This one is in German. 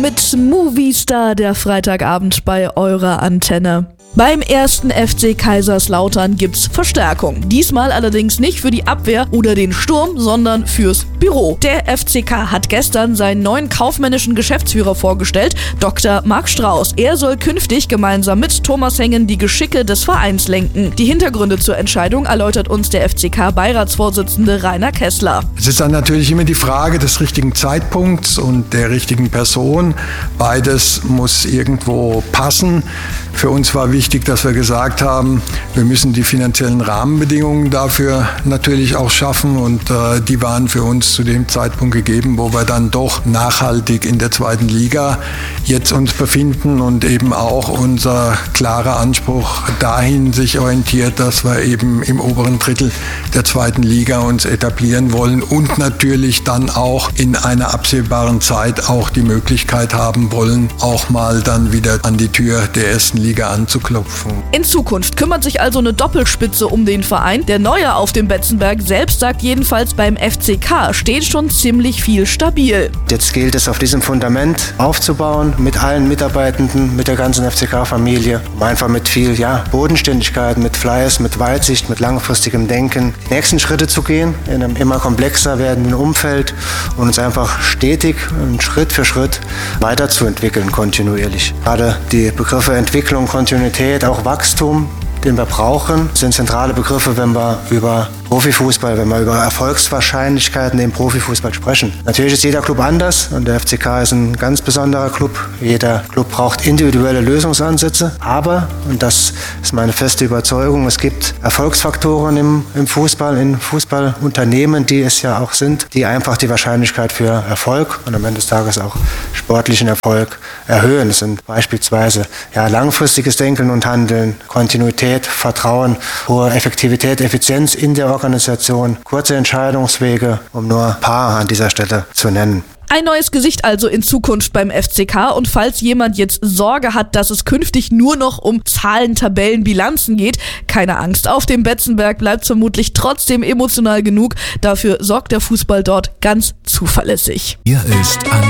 Mit Movistar der Freitagabend bei eurer Antenne. Beim 1. FC Kaiserslautern gibt's Verstärkung. Diesmal allerdings nicht für die Abwehr oder den Sturm, sondern fürs Büro. Der FCK hat gestern seinen neuen kaufmännischen Geschäftsführer vorgestellt, Dr. Marc Strauß. Er soll künftig gemeinsam mit Thomas Hengen die Geschicke des Vereins lenken. Die Hintergründe zur Entscheidung erläutert uns der FCK-Beiratsvorsitzende Rainer Kessler. Es ist dann natürlich immer die Frage des richtigen Zeitpunkts und der richtigen Person. Beides muss irgendwo passen. Für uns war wichtig, dass wir gesagt haben, wir müssen die finanziellen Rahmenbedingungen dafür natürlich auch schaffen und die waren für uns zu dem Zeitpunkt gegeben, wo wir dann doch nachhaltig in der 2. Liga jetzt uns befinden und eben auch unser klarer Anspruch dahin sich orientiert, dass wir eben im oberen Drittel der 2. Liga uns etablieren wollen und natürlich dann auch in einer absehbaren Zeit auch die Möglichkeit haben wollen, auch mal dann wieder an die Tür der 1. Liga anzuklopfen. In Zukunft kümmert sich also eine Doppelspitze um den Verein. Der Neue auf dem Betzenberg selbst sagt jedenfalls, beim FCK steht schon ziemlich viel stabil. Jetzt gilt es, auf diesem Fundament aufzubauen, mit allen Mitarbeitenden, mit der ganzen FCK-Familie, einfach mit viel Bodenständigkeit, mit Fleiß, mit Weitsicht, mit langfristigem Denken, die nächsten Schritte zu gehen in einem immer komplexer werdenden Umfeld und uns einfach stetig und Schritt für Schritt weiterzuentwickeln, kontinuierlich. Gerade die Begriffe Entwicklung, Kontinuität, auch Wachstum, den wir brauchen, sind zentrale Begriffe, wenn wir über Profifußball, wenn wir über Erfolgswahrscheinlichkeiten im Profifußball sprechen. Natürlich ist jeder Club anders und der FCK ist ein ganz besonderer Club. Jeder Club braucht individuelle Lösungsansätze, aber, und das ist meine feste Überzeugung, es gibt Erfolgsfaktoren im Fußball, in Fußballunternehmen, die es ja auch sind, die einfach die Wahrscheinlichkeit für Erfolg und am Ende des Tages auch sportlichen Erfolg erhöhen. Das sind beispielsweise langfristiges Denken und Handeln, Kontinuität, Vertrauen, hohe Effektivität, Effizienz in der Organisation, kurze Entscheidungswege, um nur ein paar an dieser Stelle zu nennen. Ein neues Gesicht also in Zukunft beim FCK und falls jemand jetzt Sorge hat, dass es künftig nur noch um Zahlen, Tabellen, Bilanzen geht, keine Angst, auf dem Betzenberg bleibt vermutlich trotzdem emotional genug, dafür sorgt der Fußball dort ganz zuverlässig. Hier ist